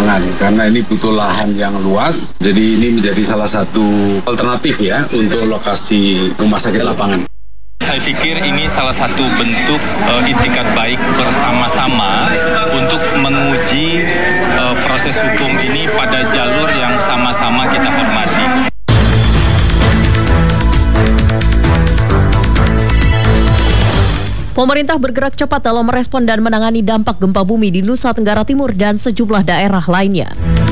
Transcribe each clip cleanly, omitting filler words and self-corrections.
lapangan karena ini butuh lahan yang luas. Jadi ini menjadi salah satu alternatif ya untuk lokasi rumah sakit lapangan. Saya pikir ini salah satu bentuk itikat baik bersama-sama untuk menguji proses hukum ini pada jalur yang sama-sama kita hormati. Pemerintah bergerak cepat dalam merespon dan menangani dampak gempa bumi di Nusa Tenggara Timur dan sejumlah daerah lainnya.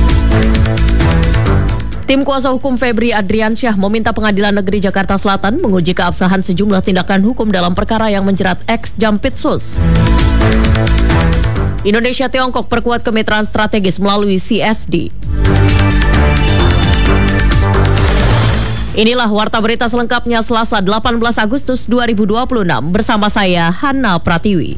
Tim kuasa hukum Febri Adriansyah meminta Pengadilan Negeri Jakarta Selatan menguji keabsahan sejumlah tindakan hukum dalam perkara yang menjerat ex-Jampitsus. Indonesia-Tiongkok perkuat kemitraan strategis melalui CSD. Inilah Warta Berita selengkapnya Selasa 18 Agustus 2026 bersama saya Hana Pratiwi.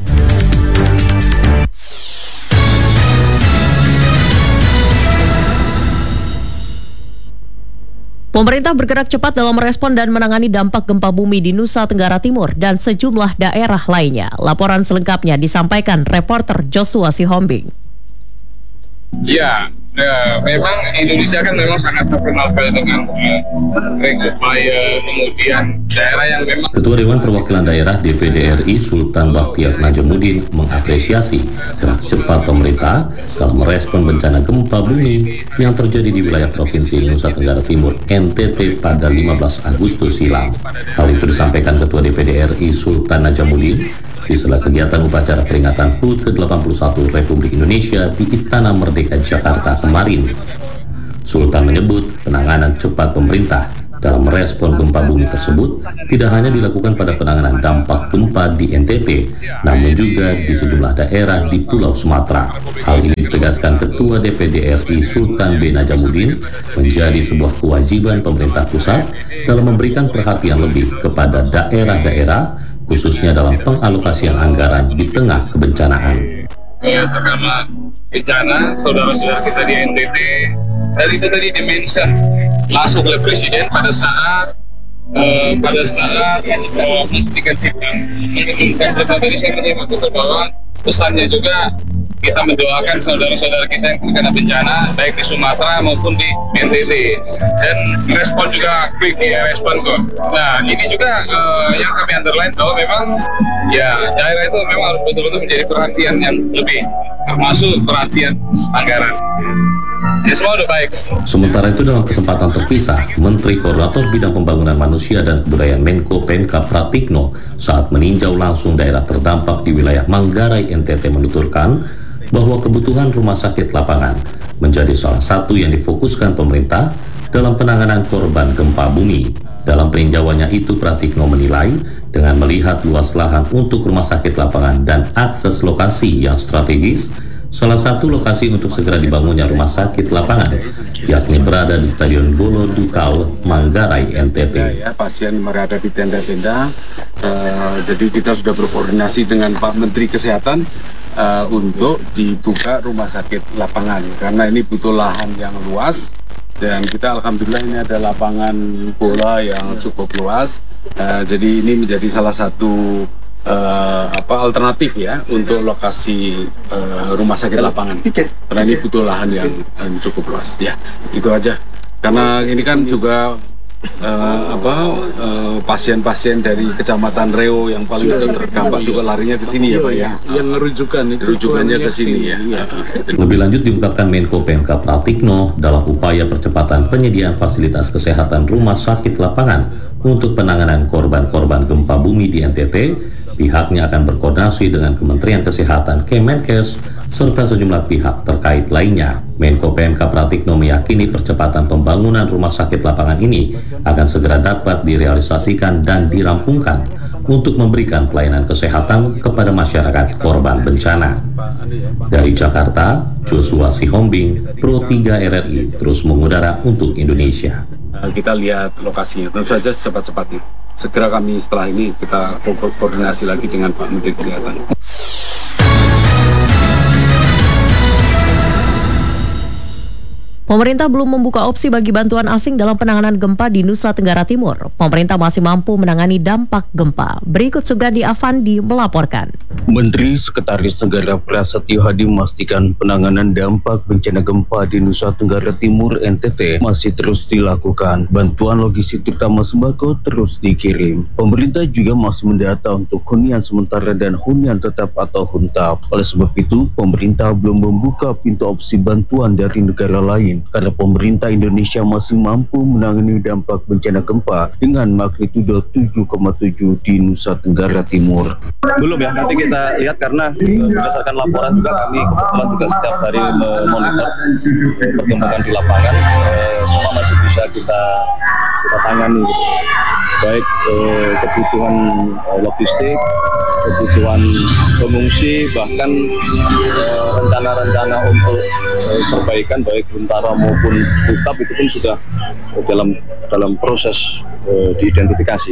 Pemerintah bergerak cepat dalam merespon dan menangani dampak gempa bumi di Nusa Tenggara Timur dan sejumlah daerah lainnya. Laporan selengkapnya disampaikan reporter Joshua Sihombing. Ya, memang Indonesia kan memang sangat terkenal sekali dengan upaya kemudian daerah yang memang. Ketua Dewan Perwakilan Daerah DPD RI Sultan Bakhtiar Najamuddin mengapresiasi gerak cepat pemerintah dalam merespon bencana gempa bumi yang terjadi di wilayah Provinsi Nusa Tenggara Timur NTT pada 15 Agustus silam. Hal itu disampaikan Ketua DPD RI Sultan Najamuddin di sela kegiatan upacara peringatan HUT ke-81 Republik Indonesia di Istana Merdeka Jakarta kemarin. Sultan menyebut penanganan cepat pemerintah dalam merespon gempa bumi tersebut tidak hanya dilakukan pada penanganan dampak gempa di NTT, namun juga di sejumlah daerah di Pulau Sumatera. Hal ini ditegaskan Ketua DPD RI Sultan B. Najamuddin menjadi sebuah kewajiban pemerintah pusat dalam memberikan perhatian lebih kepada daerah-daerah khususnya dalam pengalokasian anggaran di tengah kebencanaan. Ya, terkena bencana saudara-saudara kita di NTT, dan itu tadi dimention langsung oleh Presiden pada saat menghentikan cipta. Menghentikan cipta tadi saya menyimak betul bahwa pesannya juga kita mendoakan saudara-saudara kita yang terkena bencana baik di Sumatera maupun di NTT, dan respon juga quick ya, respon kok. Nah ini juga yang kami underline bahwa memang ya daerah itu memang harus betul-betul menjadi perhatian yang lebih, termasuk perhatian anggaran. Ya, semua udah baik. Sementara itu dalam kesempatan terpisah, Menteri Koordinator Bidang Pembangunan Manusia dan Kebudayaan Menko PMK Pratikno saat meninjau langsung daerah terdampak di wilayah Manggarai NTT menuturkan bahwa kebutuhan rumah sakit lapangan menjadi salah satu yang difokuskan pemerintah dalam penanganan korban gempa bumi. Dalam peninjauannya itu, Pratikno menilai dengan melihat luas lahan untuk rumah sakit lapangan dan akses lokasi yang strategis, salah satu lokasi untuk segera dibangunnya rumah sakit lapangan yakni berada di Stadion Golo Dukal, Manggarai, NTT. Pasien berada di tenda-tenda, jadi kita sudah berkoordinasi dengan Pak Menteri Kesehatan untuk dibuka rumah sakit lapangan karena ini butuh lahan yang luas, dan kita alhamdulillah ini ada lapangan bola yang cukup luas, jadi ini menjadi salah satu alternatif ya untuk lokasi rumah sakit lapangan karena ini butuh lahan yang cukup luas. Ya itu aja, karena ini kan juga pasien-pasien dari Kecamatan Reo yang paling terdampak juga larinya ke sini ya Pak ya. Yang rujukannya ke sini ya. Lebih lanjut diungkapkan Menko PMK Pratikno dalam upaya percepatan penyediaan fasilitas kesehatan rumah sakit lapangan untuk penanganan korban-korban gempa bumi di NTT, pihaknya akan berkoordinasi dengan Kementerian Kesehatan Kemenkes serta sejumlah pihak terkait lainnya. Menko PMK Pratikno meyakini percepatan pembangunan rumah sakit lapangan ini akan segera dapat direalisasikan dan dirampungkan untuk memberikan pelayanan kesehatan kepada masyarakat korban bencana. Dari Jakarta, Joshua Sihombing, Pro 3 RRI terus mengudara untuk Indonesia. Kita lihat lokasinya, tentu saja secepat-cepatnya. Segera kami setelah ini kita koordinasi lagi dengan Pak Menteri Kesehatan. Pemerintah belum membuka opsi bagi bantuan asing dalam penanganan gempa di Nusa Tenggara Timur. Pemerintah masih mampu menangani dampak gempa. Berikut Sugandi Avandi melaporkan. Menteri Sekretaris Negara Prasetyo Hadi memastikan penanganan dampak bencana gempa di Nusa Tenggara Timur NTT masih terus dilakukan. Bantuan logistik terutama sembako terus dikirim. Pemerintah juga masih mendata untuk hunian sementara dan hunian tetap atau huntap. Oleh sebab itu, pemerintah belum membuka pintu opsi bantuan dari negara lain karena pemerintah Indonesia masih mampu menangani dampak bencana gempa dengan magnitudo 7,7 di Nusa Tenggara Timur. Belum ya, nanti kita lihat karena berdasarkan laporan juga kami kebetulan juga setiap hari memonitor perkembangan di lapangan, semua masih bisa kita tangani gitu. Baik kebutuhan logistik, kebutuhan pengungsi, bahkan rencana-rencana untuk perbaikan baik huntara maupun huntap itu pun sudah dalam proses diidentifikasi.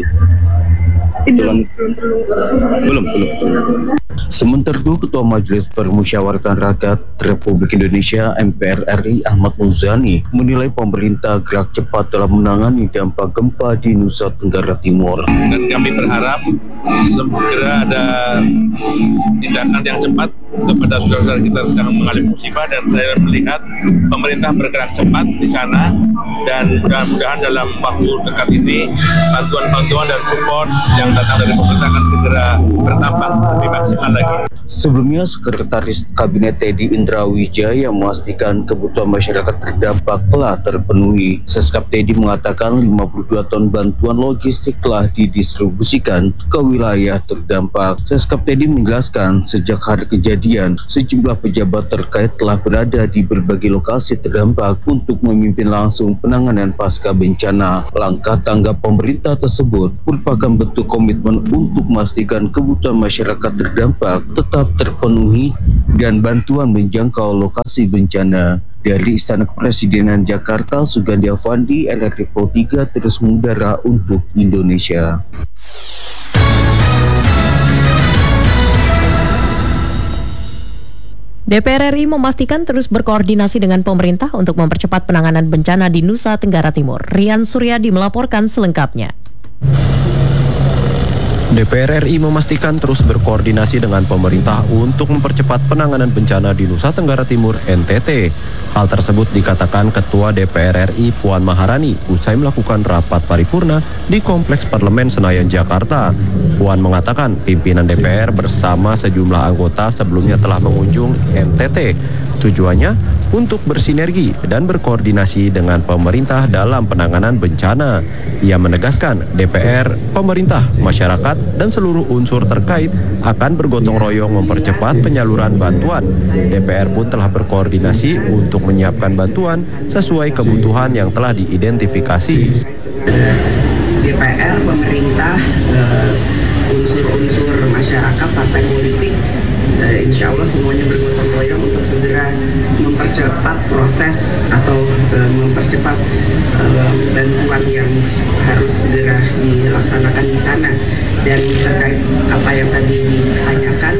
Belum. Sementara itu, Ketua Majelis Permusyawaratan Rakyat Republik Indonesia (MPR RI) Ahmad Muzani menilai pemerintah gerak cepat dalam menangani dampak gempa di Nusa Tenggara Timur. Dan kami berharap segera ada tindakan yang cepat kepada saudara-saudara kita yang sedang mengalami musibah, dan saya melihat pemerintah bergerak cepat di sana, dan mudah-mudahan dalam waktu dekat ini bantuan-bantuan dan support yang datang dari pemerintah akan segera bertambah lebih maksimal lagi. Sebelumnya, Sekretaris Kabinet Teddy Indra Wijaya memastikan kebutuhan masyarakat terdampak telah terpenuhi. Seskap Teddy mengatakan 52 ton bantuan logistik telah didistribusikan ke wilayah terdampak. Seskap Teddy menjelaskan sejak hari kejadian, sejumlah pejabat terkait telah berada di berbagai lokasi terdampak untuk memimpin langsung penanganan pasca bencana. Langkah tanggap pemerintah tersebut merupakan bentuk komitmen untuk memastikan kebutuhan masyarakat terdampak tetap terpenuhi dan bantuan menjangkau lokasi bencana. Dari Istana Kepresidenan Jakarta, Sugandi Avandi, LRT Pro 3 terus mengudara untuk Indonesia. DPR RI memastikan terus berkoordinasi dengan pemerintah untuk mempercepat penanganan bencana di Nusa Tenggara Timur. Rian Suryadi melaporkan selengkapnya. DPR RI memastikan terus berkoordinasi dengan pemerintah untuk mempercepat penanganan bencana di Nusa Tenggara Timur (NTT). Hal tersebut dikatakan Ketua DPR RI Puan Maharani usai melakukan rapat paripurna di Kompleks Parlemen Senayan, Jakarta. Puan mengatakan pimpinan DPR bersama sejumlah anggota sebelumnya telah mengunjung NTT. Tujuannya untuk bersinergi dan berkoordinasi dengan pemerintah dalam penanganan bencana. Ia menegaskan DPR, pemerintah, masyarakat, dan seluruh unsur terkait akan bergotong royong mempercepat penyaluran bantuan. DPR pun telah berkoordinasi untuk menyiapkan bantuan sesuai kebutuhan yang telah diidentifikasi. DPR, pemerintah, unsur-unsur masyarakat, partai politik, insya Allah semuanya bergotong royong untuk segera mempercepat proses atau mempercepat bantuan yang harus segera dilaksanakan di sana. Dan terkait apa yang tadi ditanyakan,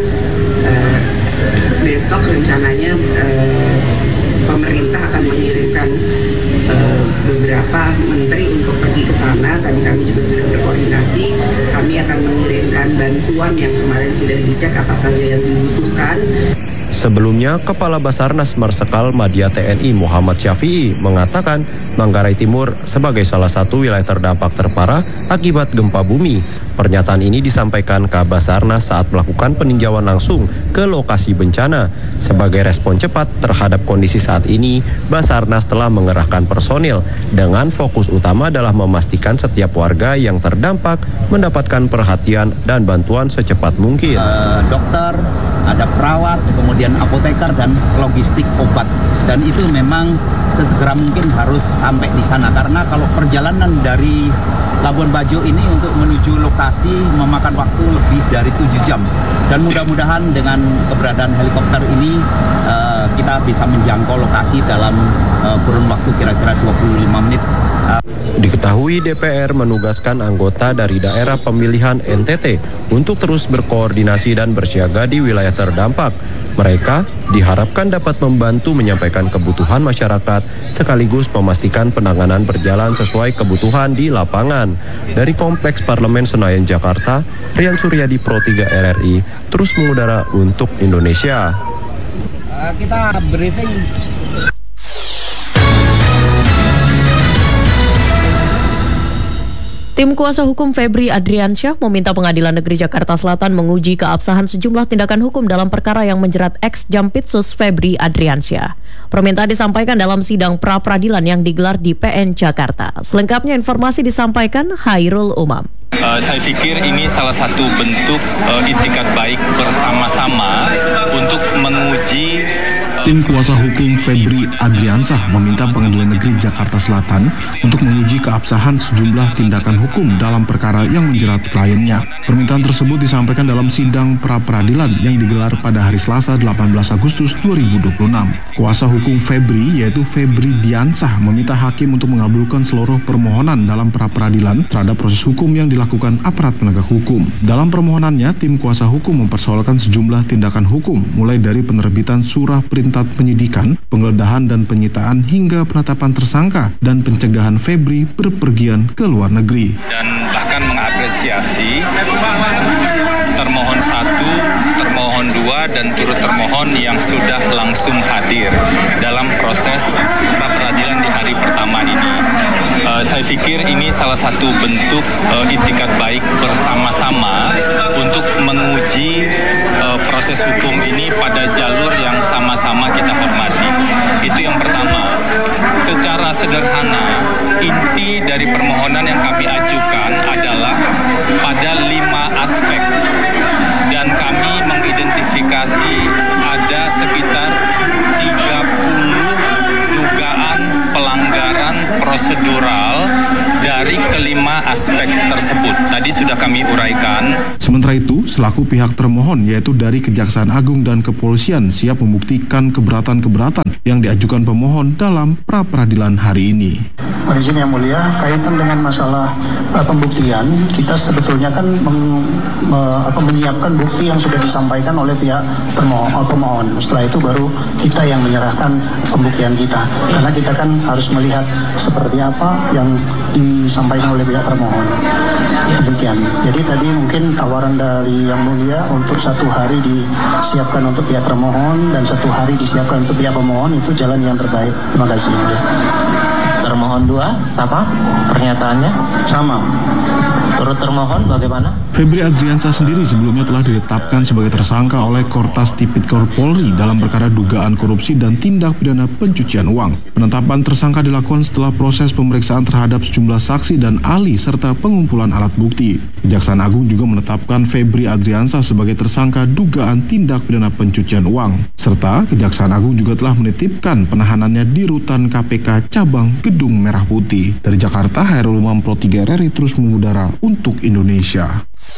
besok rencananya pemerintah akan mengirimkan beberapa menteri untuk pergi ke sana. Tadi kami juga sudah berkoordinasi, kami akan mengirimkan bantuan yang kemarin sudah dicek apa saja yang dibutuhkan. Sebelumnya, Kepala Basarnas Marsikal Madya TNI Muhammad Syafi'i mengatakan Manggarai Timur sebagai salah satu wilayah terdampak terparah akibat gempa bumi. Pernyataan ini disampaikan Kabasarnas saat melakukan peninjauan langsung ke lokasi bencana. Sebagai respon cepat terhadap kondisi saat ini, Basarnas telah mengerahkan personil dengan fokus utama adalah memastikan setiap warga yang terdampak mendapatkan perhatian dan bantuan secepat mungkin. Dokter, ada perawat, kemudian apoteker dan logistik obat. Dan itu memang sesegera mungkin harus sampai di sana karena kalau perjalanan dari Labuan Bajo ini untuk menuju lokasi memakan waktu lebih dari 7 jam. Dan mudah-mudahan dengan keberadaan helikopter ini kita kita bisa menjangkau lokasi dalam kurun waktu kira-kira 25 menit. Diketahui DPR menugaskan anggota dari daerah pemilihan NTT untuk terus berkoordinasi dan bersiaga di wilayah terdampak. Mereka diharapkan dapat membantu menyampaikan kebutuhan masyarakat sekaligus memastikan penanganan berjalan sesuai kebutuhan di lapangan. Dari Kompleks Parlemen Senayan, Jakarta, Rian Suryadi, Pro 3 RRI, terus mengudara untuk Indonesia. Kita briefing. Tim kuasa hukum Febri Adriansyah meminta Pengadilan Negeri Jakarta Selatan menguji keabsahan sejumlah tindakan hukum dalam perkara yang menjerat ex-Jampitsus Febri Adriansyah. Permintaan disampaikan dalam sidang pra-peradilan yang digelar di PN Jakarta. Selengkapnya informasi disampaikan Hairul Umam. Saya pikir ini salah satu bentuk itikat baik bersama-sama untuk menguji. Tim kuasa hukum Febri Adriansyah meminta Pengadilan Negeri Jakarta Selatan untuk menguji keabsahan sejumlah tindakan hukum dalam perkara yang menjerat kliennya. Permintaan tersebut disampaikan dalam sidang pra-peradilan yang digelar pada hari Selasa 18 Agustus 2026. Kuasa hukum Febri, yaitu Febri Diansyah, meminta hakim untuk mengabulkan seluruh permohonan dalam pra-peradilan terhadap proses hukum yang dilakukan aparat penegak hukum. Dalam permohonannya, tim kuasa hukum mempersoalkan sejumlah tindakan hukum, mulai dari penerbitan surah perintah penyidikan, penggeledahan dan penyitaan hingga penetapan tersangka dan pencegahan Febri berpergian ke luar negeri. Dan bahkan mengapresiasi termohon 1, termohon 2 dan turut termohon yang sudah langsung hadir dalam proses pra-peradilan di hari pertama ini. Saya pikir ini salah satu bentuk itikat baik bersama-sama untuk menguji proses hukum ini pada jalur yang sama-sama kita hormati. Itu yang pertama. Secara sederhana, inti dari permohonan yang kami ajukan adalah pada 5 aspek. Dan kami mengidentifikasi ada sekitar 30 dugaan pelanggaran prosedural dari kelima aspek tersebut. Tadi sudah kami uraikan. Sementara itu, selaku pihak termohon yaitu dari Kejaksaan Agung dan Kepolisian siap membuktikan keberatan-keberatan yang diajukan pemohon dalam pra-peradilan hari ini. Mohon izin yang mulia, kaitan dengan masalah pembuktian, kita sebetulnya kan menyiapkan bukti yang sudah disampaikan oleh pihak pemohon. Setelah itu baru kita yang menyerahkan pembuktian kita. Karena kita kan harus melihat seperti apa yang disampaikan oleh pihak termohon. Demikian. Jadi tadi mungkin tawaran dari yang mulia untuk 1 hari disiapkan untuk pihak termohon dan 1 hari disiapkan untuk pihak pemohon, itu jalan yang terbaik. Terima kasih. Termohon 2 sama pernyataannya? Sama. Turut termohon bagaimana? Febri Adriansyah sendiri sebelumnya telah ditetapkan sebagai tersangka oleh Kortas Tipikor Polri dalam perkara dugaan korupsi dan tindak pidana pencucian uang. Penetapan tersangka dilakukan setelah proses pemeriksaan terhadap sejumlah saksi dan ahli serta pengumpulan alat bukti. Kejaksaan Agung juga menetapkan Febri Adriansyah sebagai tersangka dugaan tindak pidana pencucian uang. Serta Kejaksaan Agung juga telah menitipkan penahanannya di rutan KPK cabang Gedung Merah Putih. Dari Jakarta, Hairul Umam, Pro 3 RRI terus mengudara untuk Indonesia.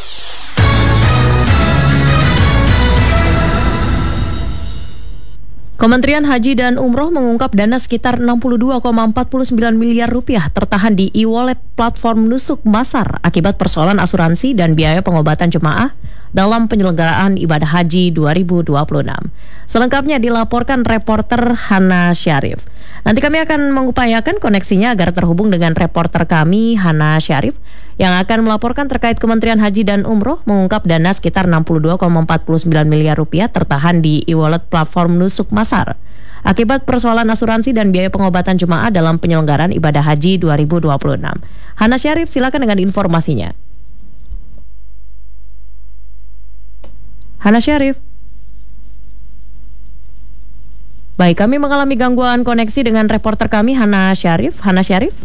Kementerian Haji dan Umroh mengungkap dana sekitar 62,49 miliar rupiah tertahan di e-wallet platform Nusuk Masar akibat persoalan asuransi dan biaya pengobatan jemaah dalam penyelenggaraan ibadah haji 2026. Selengkapnya dilaporkan reporter Hana Syarif. Nanti kami akan mengupayakan koneksinya agar terhubung dengan reporter kami Hana Syarif yang akan melaporkan terkait Kementerian Haji dan Umroh mengungkap dana sekitar 62,49 miliar rupiah tertahan di e-wallet platform Nusuk Masar akibat persoalan asuransi dan biaya pengobatan jemaah dalam penyelenggaraan ibadah haji 2026. Hana Syarif, silakan dengan informasinya. Hana Syarif. Baik, kami mengalami gangguan koneksi dengan reporter kami Hana Syarif. Hana Syarif.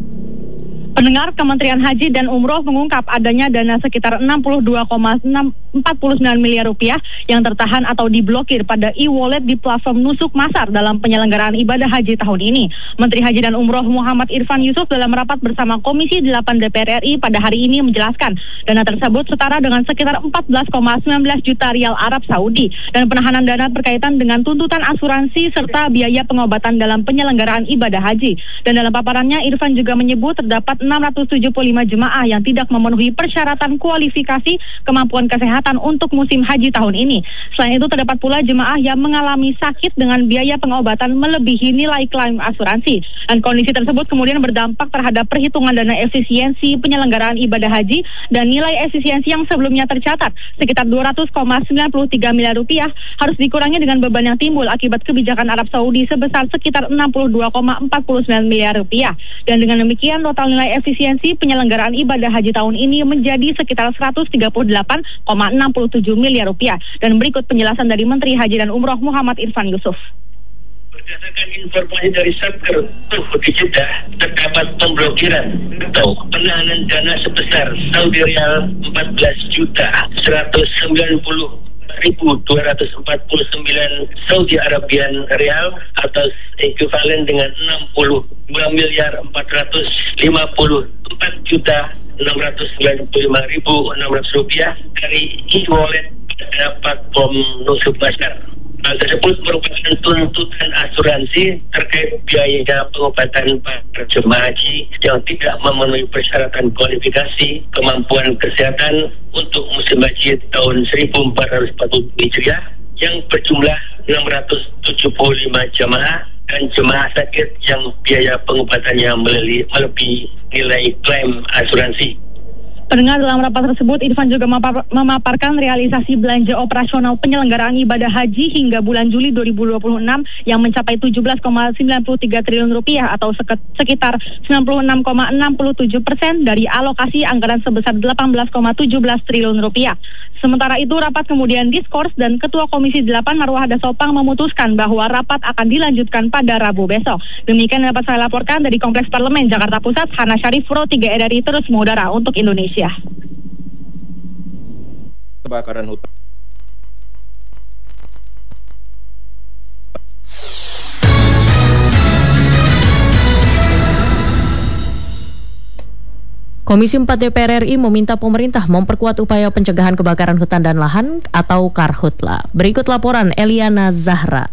Pendengar, Kementerian Haji dan Umroh mengungkap adanya dana sekitar 62,49 49 miliar rupiah yang tertahan atau diblokir pada e-wallet di platform Nusuk Masar dalam penyelenggaraan ibadah haji tahun ini. Menteri Haji dan Umroh Muhammad Irfan Yusuf dalam rapat bersama Komisi 8 DPR RI pada hari ini menjelaskan dana tersebut setara dengan sekitar 14,19 juta rial Arab Saudi dan penahanan dana berkaitan dengan tuntutan asuransi serta biaya pengobatan dalam penyelenggaraan ibadah haji. Dan dalam paparannya Irfan juga menyebut terdapat 675 jemaah yang tidak memenuhi persyaratan kualifikasi kemampuan kesehatan untuk musim haji tahun ini. Selain itu terdapat pula jemaah yang mengalami sakit dengan biaya pengobatan melebihi nilai klaim asuransi. Dan kondisi tersebut kemudian berdampak terhadap perhitungan dana efisiensi penyelenggaraan ibadah haji dan nilai efisiensi yang sebelumnya tercatat sekitar 200,93 miliar rupiah harus dikurangi dengan beban yang timbul akibat kebijakan Arab Saudi sebesar sekitar 62,49 miliar rupiah. Dan dengan demikian total nilai efisiensi penyelenggaraan ibadah haji tahun ini menjadi sekitar 138,67 miliar rupiah. Dan berikut penjelasan dari Menteri Haji dan Umroh Muhammad Irfan Yusuf. Berdasarkan informasi dari Satker di Jeddah, terdapat pemblokiran atau penahanan dana sebesar Saudi Rial 14.190.249 Saudi Arabian Rial atau ekuivalen dengan 62.454.695.600 rupiah dari e-wallet pada platform Nusuk Masar. Hal tersebut merupakan tuntutan asuransi terkait biaya pengobatan para jemaah haji yang tidak memenuhi persyaratan kualifikasi kemampuan kesehatan untuk musim haji tahun 1440 Hijriah yang berjumlah 675 jemaah dan jemaah sakit yang biaya pengobatannya melebihi nilai klaim asuransi. Pendengar, dalam rapat tersebut Irfan juga memaparkan realisasi belanja operasional penyelenggaraan ibadah haji hingga bulan Juli 2026 yang mencapai 17,93 triliun rupiah atau sekitar 96,67% dari alokasi anggaran sebesar 18,17 triliun rupiah. Sementara itu rapat kemudian diskors dan Ketua Komisi 8 Marwah Dasopang memutuskan bahwa rapat akan dilanjutkan pada Rabu besok. Demikian dapat saya laporkan dari Kompleks Parlemen Jakarta Pusat. Hana Syarif, Pro 3 RRI terus mengudara untuk Indonesia. Kebakaran hutan. Komisi 4 DPR RI meminta pemerintah memperkuat upaya pencegahan kebakaran hutan dan lahan atau Karhutla. Berikut laporan Eliana Zahra.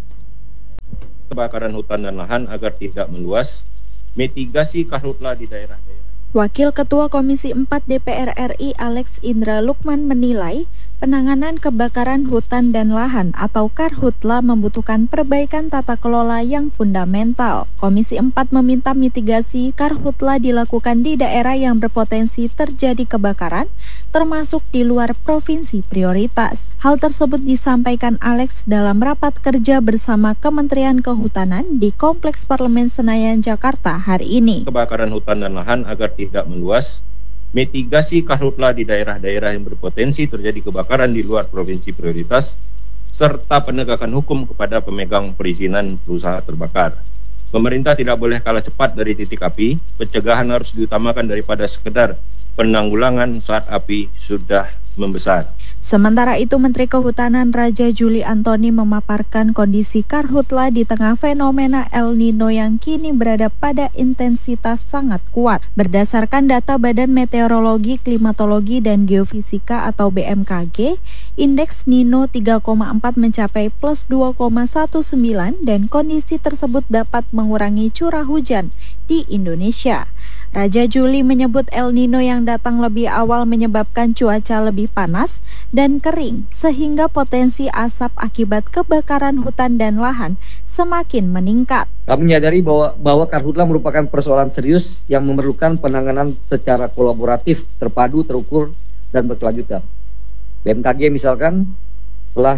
Kebakaran hutan dan lahan agar tidak meluas, mitigasi Karhutla di daerah-daerah. Wakil Ketua Komisi 4 DPR RI Alex Indra Lukman menilai penanganan kebakaran hutan dan lahan atau Karhutla membutuhkan perbaikan tata kelola yang fundamental. Komisi 4 meminta mitigasi Karhutla dilakukan di daerah yang berpotensi terjadi kebakaran, termasuk di luar provinsi prioritas. Hal tersebut disampaikan Alex dalam rapat kerja bersama Kementerian Kehutanan di Kompleks Parlemen Senayan, Jakarta hari ini. Kebakaran hutan dan lahan agar tidak meluas, mitigasi Karhutla di daerah-daerah yang berpotensi terjadi kebakaran di luar provinsi prioritas, serta penegakan hukum kepada pemegang perizinan perusahaan terbakar. Pemerintah tidak boleh kalah cepat dari titik api, pencegahan harus diutamakan daripada sekedar penanggulangan saat api sudah membesar. Sementara itu, Menteri Kehutanan Raja Juli Antoni memaparkan kondisi Karhutla di tengah fenomena El Nino yang kini berada pada intensitas sangat kuat. Berdasarkan data Badan Meteorologi, Klimatologi, dan Geofisika atau BMKG, indeks Nino 3,4 mencapai plus 2,19 dan kondisi tersebut dapat mengurangi curah hujan di Indonesia. Raja Juli menyebut El Nino yang datang lebih awal menyebabkan cuaca lebih panas dan kering, sehingga potensi asap akibat kebakaran hutan dan lahan semakin meningkat. Kami menyadari bahwa Karhutla merupakan persoalan serius yang memerlukan penanganan secara kolaboratif, terpadu, terukur, dan berkelanjutan. BMKG misalkan telah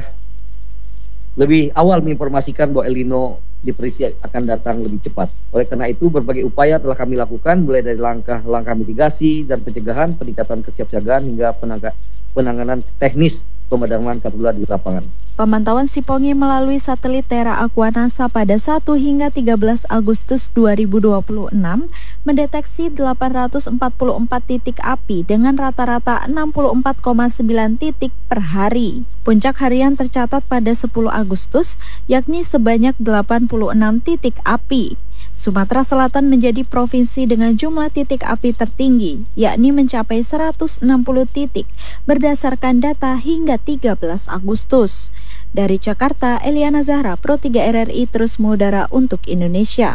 lebih awal menginformasikan bahwa El Nino diprediksi akan datang lebih cepat. Oleh karena itu, berbagai upaya telah kami lakukan, mulai dari langkah-langkah mitigasi dan pencegahan, peningkatan kesiapsiagaan hingga penanganan teknis pemadaman karhutla di lapangan. Pemantauan Sipongi melalui satelit Terra Aquanasa pada 1 hingga 13 Agustus 2026 mendeteksi 844 titik api dengan rata-rata 64,9 titik per hari. Puncak harian tercatat pada 10 Agustus, yakni sebanyak 86 titik api. Sumatera Selatan menjadi provinsi dengan jumlah titik api tertinggi, yakni mencapai 160 titik berdasarkan data hingga 13 Agustus. Dari Jakarta, Eliana Zahra, Pro 3 RRI terus mengudara untuk Indonesia.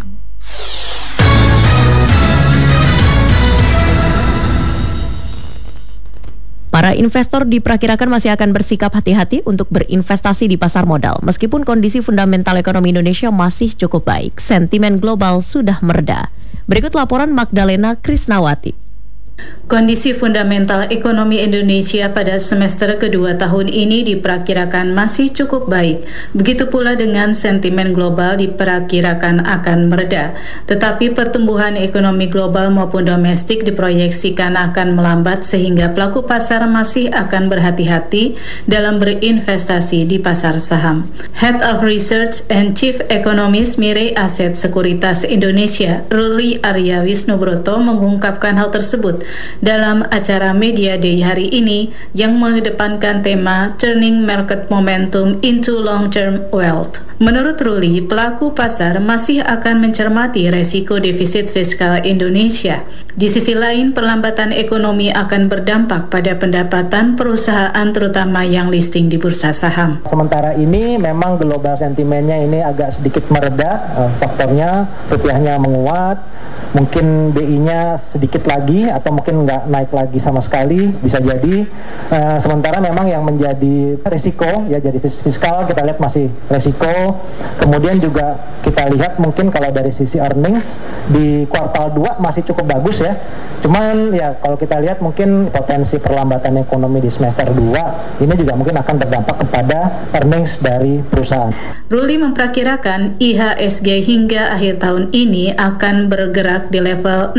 Para investor diperkirakan masih akan bersikap hati-hati untuk berinvestasi di pasar modal. Meskipun kondisi fundamental ekonomi Indonesia masih cukup baik, sentimen global sudah mereda. Berikut laporan Magdalena Krisnawati. Kondisi fundamental ekonomi Indonesia pada semester kedua tahun ini diperkirakan masih cukup baik. Begitu pula dengan sentimen global diperkirakan akan mereda. Tetapi pertumbuhan ekonomi global maupun domestik diproyeksikan akan melambat sehingga pelaku pasar masih akan berhati-hati dalam berinvestasi di pasar saham. Head of Research and Chief Economist Mirae Asset Sekuritas Indonesia, Ruli Arya Wisnubroto mengungkapkan hal tersebut dalam acara Media Day hari ini yang mengedepankan tema Turning Market Momentum into Long-Term Wealth. Menurut Ruli, pelaku pasar masih akan mencermati resiko defisit fiskal Indonesia. Di sisi lain, perlambatan ekonomi akan berdampak pada pendapatan perusahaan terutama yang listing di bursa saham. Sementara ini memang global sentimennya ini agak sedikit mereda, faktornya rupiahnya menguat, mungkin BI-nya sedikit lagi atau mungkin nggak naik lagi sama sekali, bisa jadi. Sementara memang yang menjadi risiko, ya jadi fiskal kita lihat masih risiko. Kemudian juga kita lihat mungkin kalau dari sisi earnings di kuartal 2 masih cukup bagus ya. Cuman ya kalau kita lihat mungkin potensi perlambatan ekonomi di semester 2 ini juga mungkin akan berdampak kepada earnings dari perusahaan. Ruli memperkirakan IHSG hingga akhir tahun ini akan bergerak di level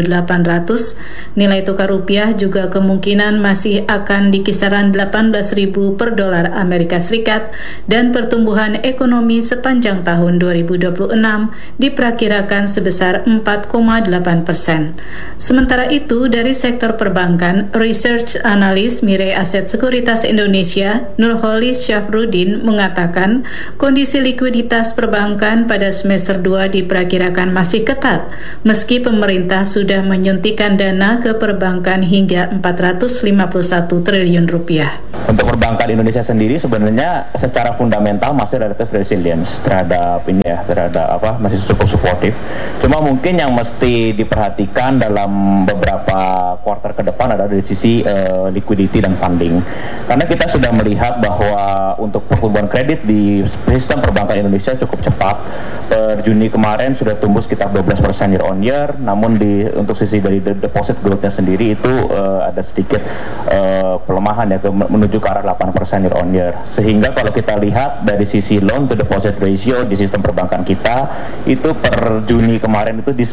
6.800. Nilai tukar rupiah juga kemungkinan masih akan di kisaran 18.000 per dolar Amerika Serikat dan pertumbuhan ekonomi sepanjang tahun 2026 diperkirakan sebesar 4,8%. Sementara itu, dari sektor perbankan, Research Analis Mirae Asset Sekuritas Indonesia, Nurholis Syafruddin mengatakan kondisi likuiditas perbankan pada semester 2 diperkirakan masih ketat, meski pemerintah sudah menyuntikkan dana ke perbankan hingga 451 triliun rupiah. Untuk perbankan Indonesia sendiri sebenarnya secara fundamental masih relatif resilience terhadap ini ya, masih cukup suportif. Cuma mungkin yang mesti diperhatikan dalam beberapa kuartal ke depan adalah dari sisi liquidity dan funding. Karena kita sudah melihat bahwa untuk pertumbuhan kredit di sistem perbankan Indonesia cukup cepat. Per Juni kemarin sudah tumbuh sekitar 12% year on year, namun untuk sisi dari deposit growth-nya sendiri itu ada sedikit pelemahan ya menuju ke arah 8% year on year. Sehingga kalau kita lihat dari sisi loan to deposit ratio di sistem perbankan kita itu per Juni kemarin itu di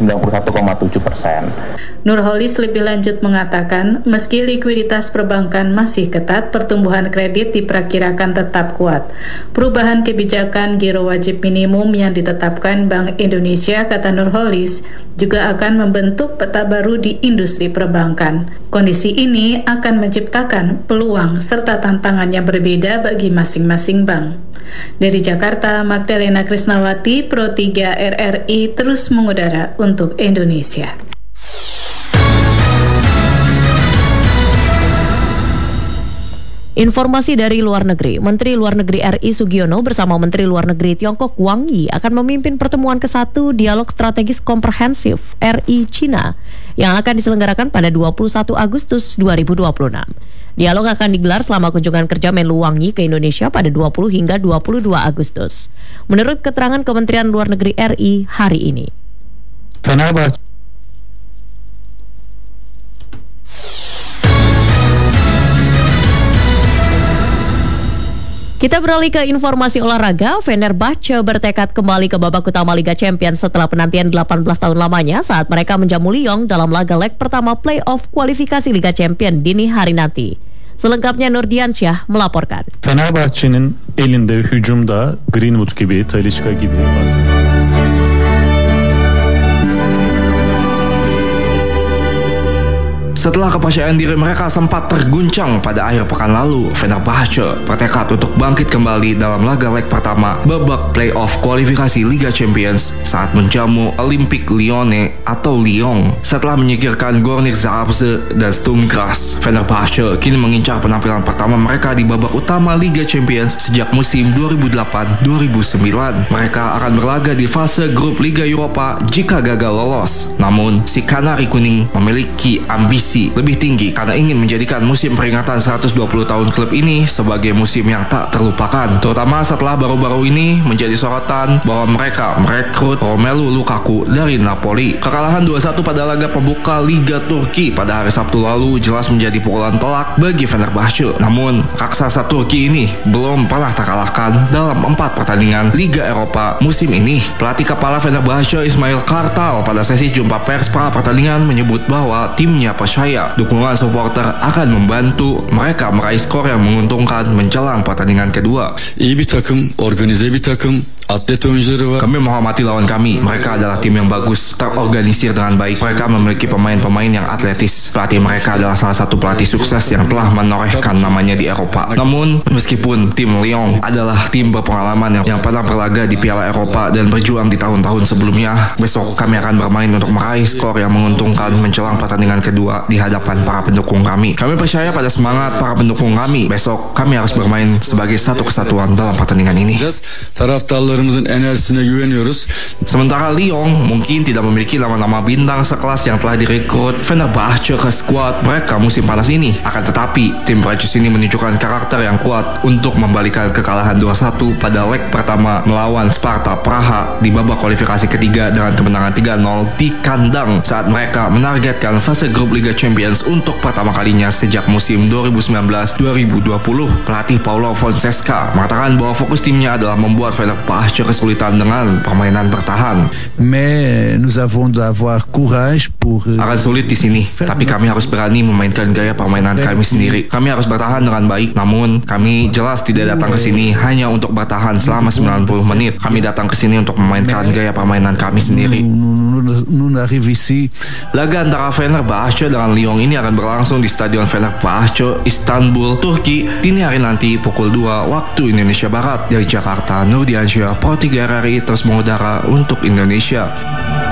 91,7%. Nurholis lebih lanjut mengatakan, meski likuiditas perbankan masih ketat, pertumbuhan kredit diperkirakan tetap kuat. Perubahan kebijakan giro wajib minimum yang ditetapkan Bank Indonesia, kata Nurholis, juga akan membentuk peta baru di industri perbankan. Kondisi ini akan menciptakan peluang serta tantangan yang berbeda bagi masing-masing bank. Dari Jakarta, Magdalena Krisnawati, Pro 3 RRI terus mengudara untuk Indonesia. Informasi dari luar negeri, Menteri Luar Negeri RI Sugiono bersama Menteri Luar Negeri Tiongkok Wang Yi akan memimpin pertemuan ke-1 Dialog Strategis Komprehensif RI-China yang akan diselenggarakan pada 21 Agustus 2026. Dialog akan digelar selama kunjungan kerja Menlu Wang Yi ke Indonesia pada 20 hingga 22 Agustus. Menurut keterangan Kementerian Luar Negeri RI hari ini. Kita beralih ke informasi olahraga. Fenerbahce bertekad kembali ke babak utama Liga Champions setelah penantian 18 tahun lamanya saat mereka menjamu Lyon dalam laga leg pertama play-off kualifikasi Liga Champions dini hari nanti. Selengkapnya Nurdiansyah melaporkan. Fenerbahçe'nin elinde hücumda Greenwood gibi, Talisca gibi Setelah kepercayaan diri mereka sempat terguncang pada akhir pekan lalu, Fenerbahçe bertekad untuk bangkit kembali dalam laga leg pertama babak playoff kualifikasi Liga Champions saat menjamu Olympique Lyonnais atau Lyon. Setelah menyingkirkan Gornik Zabrze dan Sturm Graz, Fenerbahçe kini mengincar penampilan pertama mereka di babak utama Liga Champions sejak musim 2008-2009. Mereka akan berlaga di fase grup Liga Eropa jika gagal lolos. Namun, si Kanari Kuning memiliki ambisi lebih tinggi karena ingin menjadikan musim peringatan 120 tahun klub ini sebagai musim yang tak terlupakan, terutama setelah baru-baru ini menjadi sorotan bahwa mereka merekrut Romelu Lukaku dari Napoli. Kekalahan 2-1 pada laga pembuka Liga Turki pada hari Sabtu lalu jelas menjadi pukulan telak bagi Fenerbahçe. Namun, raksasa Turki ini belum pernah terkalahkan dalam 4 pertandingan Liga Eropa musim ini. Pelatih kepala Fenerbahçe Ismail Kartal pada sesi jumpa pers pra pertandingan menyebut bahwa timnya percaya dukungan supporter akan membantu mereka meraih skor yang menguntungkan menjelang pertandingan kedua. İyi bir takım, organize bir takım, atlet oyuncuları var. Kami menghormati lawan kami. Mereka adalah tim yang bagus, terorganisir dengan baik. Mereka memiliki pemain-pemain yang atletis. Pelatih mereka adalah salah satu pelatih sukses yang telah menorehkan namanya di Eropa. Namun, meskipun tim Lyon adalah tim berpengalaman yang pernah berlaga di Piala Eropa dan berjuang di tahun-tahun sebelumnya, besok kami akan bermain untuk meraih skor yang menguntungkan menjelang pertandingan kedua di hadapan para pendukung kami. Kami percaya pada semangat para pendukung kami. Besok kami harus bermain sebagai satu kesatuan dalam pertandingan ini. Taraftarlarımızın enerjisine güveniyoruz. Sementara Lyon mungkin tidak memiliki nama-nama bintang sekelas yang telah direkrut Fenerbahçe ke skuad mereka musim panas ini. Akan tetapi, tim Prancis ini menunjukkan karakter yang kuat untuk membalikan kekalahan 2-1 pada leg pertama melawan Sparta Praha di babak kualifikasi ketiga dengan kemenangan 3-0 di kandang saat mereka menargetkan fase grup Liga Champions untuk pertama kalinya sejak musim 2019-2020. Pelatih Paulo Fonseca mengatakan bahwa fokus timnya adalah membuat Fenerbahçe kesulitan dengan permainan bertahan. Akan sulit di sini, tapi kami harus berani memainkan gaya permainan kami sendiri. Kami harus bertahan dengan baik, namun kami jelas tidak datang ke sini hanya untuk bertahan selama 90 menit. Kami datang ke sini untuk memainkan gaya permainan kami sendiri. Laga antara Fenerbahçe dengan Lyon ini akan berlangsung di Stadion Fenerbahçe, Istanbul, Turki, dini hari nanti pukul 2 waktu Indonesia Barat. Dari Jakarta, Nurdiansyah, Pro 3 RRI terus mengudara untuk Indonesia.